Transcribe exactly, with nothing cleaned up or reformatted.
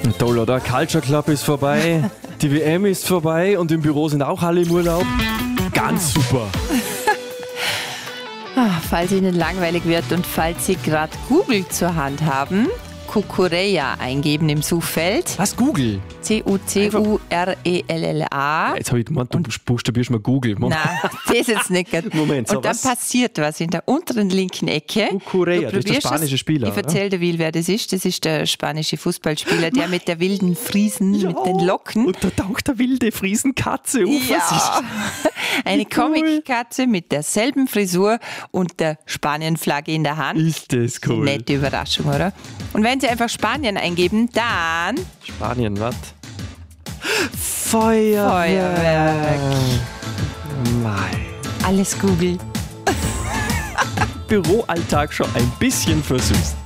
Toll, oder? Culture Club ist vorbei, die W M ist vorbei und im Büro sind auch alle im Urlaub. Ganz super. Falls Ihnen langweilig wird und falls Sie gerade Google zur Hand haben, Cucurella eingeben im Suchfeld. Was, Google? C U C U R E L L A. Jetzt habe ich gemeint, du buchstabierst mal Google. Nein, das ist jetzt nicht. Moment, so und dann was? passiert was in der unteren linken Ecke. Cucurella, Du das ist der probierst spanische es. Spieler. Ich erzähle dir, wie wer das ist. Das ist der spanische Fußballspieler, der mit der wilden Friesen, mit den Locken. Und da taucht der wilde Friesenkatze auf. Ja, Was ist? eine Wie cool. Comic-Katze mit derselben Frisur und der Spanien-Flagge in der Hand. Ist das cool. Nette Überraschung, oder? Und wenn Sie einfach Spanien eingeben, dann Spanien, was? Feuerwerk. Feuerwerk. Mei. Alles Google. Büroalltag schon ein bisschen versüßt.